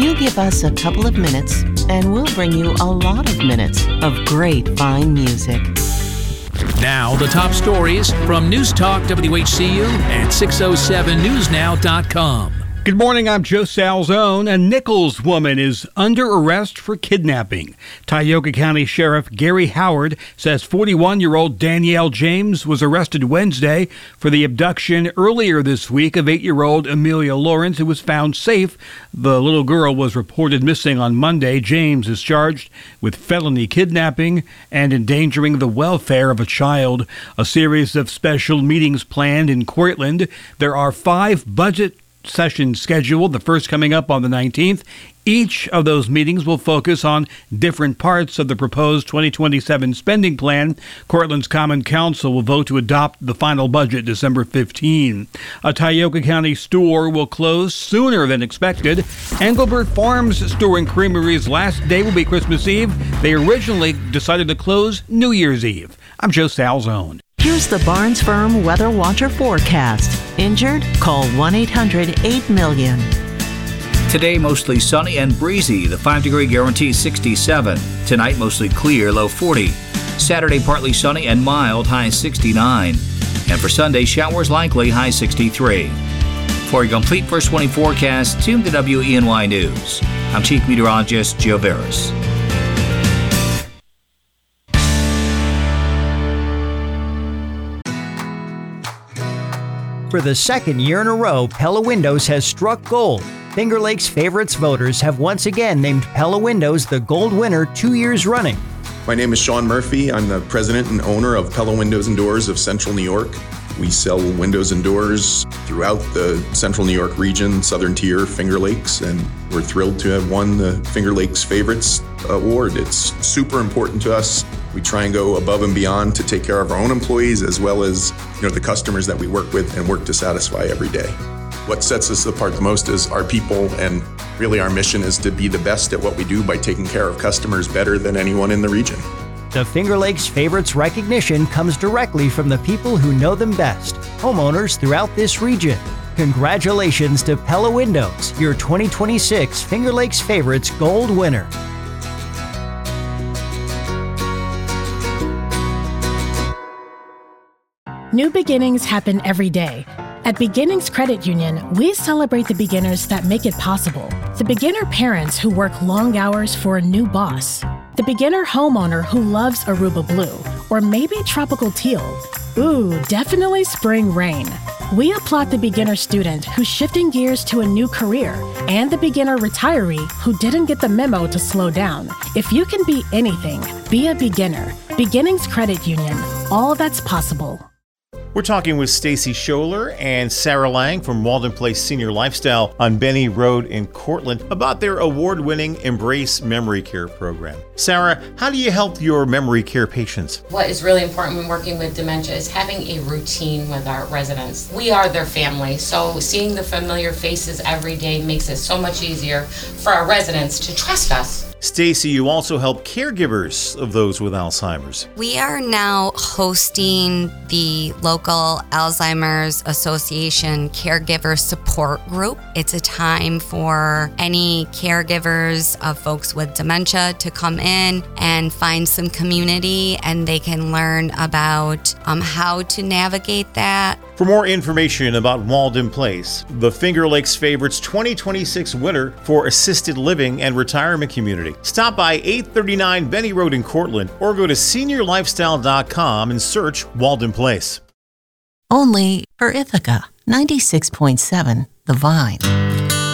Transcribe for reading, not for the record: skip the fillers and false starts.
You give us a couple of minutes, and we'll bring you a lot of minutes of great fine music. Now, the top stories from News Talk WHCU and 607newsnow.com. Good morning, I'm Joe Salzone. A Nichols woman is under arrest for kidnapping. Tioga County Sheriff Gary Howard says 41-year-old Danielle James was arrested Wednesday for the abduction earlier this week of 8-year-old Amelia Lawrence, who was found safe. The little girl was reported missing on Monday. James is charged with felony kidnapping and endangering the welfare of a child. A series of special meetings planned in Cortland. There are 5 budget session scheduled, the first coming up on the 19th. Each of those meetings will focus on different parts of the proposed 2027 spending plan. Cortland's Common Council will vote to adopt the final budget December 15. A Tioga County store will close sooner than expected. Engelbert Farms Store and Creamery's last day will be Christmas Eve. They originally decided to close New Year's Eve. I'm Joe Salzone. Here's the Barnes Firm Weather Watcher forecast. Injured? Call 1-800-8-MILLION. Today, mostly sunny and breezy. The 5-degree guarantee 67. Tonight, mostly clear, low 40. Saturday, partly sunny and mild, high 69. And for Sunday, showers likely, high 63. For a complete first 20 forecast, tune to WENY News. I'm Chief Meteorologist Joe Veras. For the second year in a row, Pella Windows has struck gold. Finger Lakes Favorites voters have once again named Pella Windows the gold winner 2 years running. My name is Sean Murphy. I'm the president and owner of Pella Windows and Doors of Central New York. We sell windows and doors throughout the Central New York region, Southern Tier, Finger Lakes, and we're thrilled to have won the Finger Lakes Favorites Award. It's super important to us. We try and go above and beyond to take care of our own employees as well as the customers that we work with and work to satisfy every day. What sets us apart the most is our people, and really our mission is to be the best at what we do by taking care of customers better than anyone in the region. The Finger Lakes Favorites recognition comes directly from the people who know them best, homeowners throughout this region. Congratulations to Pella Windows, your 2026 Finger Lakes Favorites Gold winner. New beginnings happen every day. At Beginnings Credit Union, we celebrate the beginners that make it possible. The beginner parents who work long hours for a new boss. The beginner homeowner who loves Aruba Blue, or maybe tropical teal. Ooh, definitely spring rain. We applaud the beginner student who's shifting gears to a new career, and the beginner retiree who didn't get the memo to slow down. If you can be anything, be a beginner. Beginnings Credit Union. All that's possible. We're talking with Stacy Scholler and Sarah Lang from Walden Place Senior Lifestyle on Benny Road in Cortland about their award-winning Embrace Memory Care program. Sarah, how do you help your memory care patients? What is really important when working with dementia is having a routine with our residents. We are their family, so seeing the familiar faces every day makes it so much easier for our residents to trust us. Stacy, you also help caregivers of those with Alzheimer's. We are now hosting the local Alzheimer's Association Caregiver Support Group. It's a time for any caregivers of folks with dementia to come in and find some community, and they can learn about how to navigate that. For more information about Walden Place, the Finger Lakes Favorites 2026 winner for assisted living and retirement community, stop by 839 Benny Road in Cortland or go to seniorlifestyle.com and search Walden Place. Only for Ithaca, 96.7 The Vine.